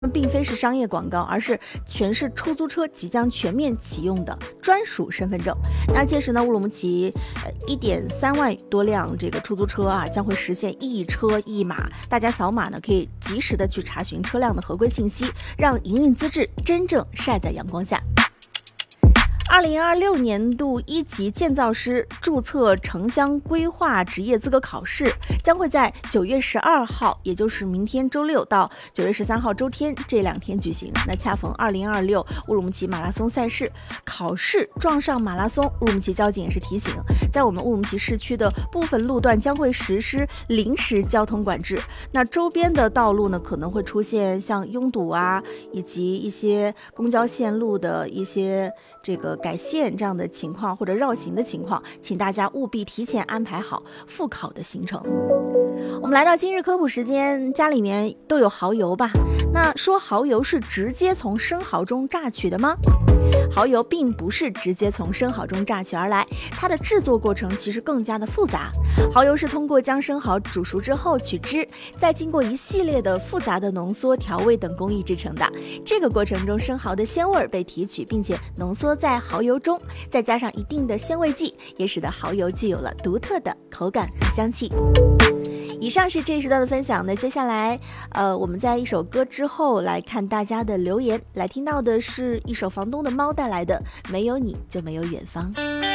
并非是商业广告，而是全市出租车即将全面启用的专属身份证。那届时呢，乌鲁木齐1.3万多辆这个出租车啊，将会实现一车一码，大家扫码呢可以及时的去查询车辆的合规信息，让营运资质真正晒在阳光下。2026年度1级建造师注册城乡规划职业资格考试将会在9月12号，也就是明天周六到9月13号周天这2天举行。那恰逢2026乌鲁木齐马拉松赛事，考试撞上马拉松，乌鲁木齐交警也是提醒，在我们乌鲁木齐市区的部分路段将会实施临时交通管制。那周边的道路呢，可能会出现像拥堵啊，以及一些公交线路的一些这个改线这样的情况或者绕行的情况，请大家务必提前安排好复考的行程。我们来到今日科普时间，家里面都有蚝油吧？那说蚝油是直接从生蚝中榨取的吗？蚝油并不是直接从生蚝中榨取而来，它的制作过程其实更加的复杂。蚝油是通过将生蚝煮熟之后取汁，再经过一系列的复杂的浓缩、调味等工艺制成的。这个过程中，生蚝的鲜味被提取，并且浓缩在蚝油中，再加上一定的鲜味剂，也使得蚝油具有了独特的口感和香气。以上是这一时段的分享呢，接下来我们在一首歌之后来看大家的留言，来听到的是一首房东的猫带来的《没有你就没有远方》。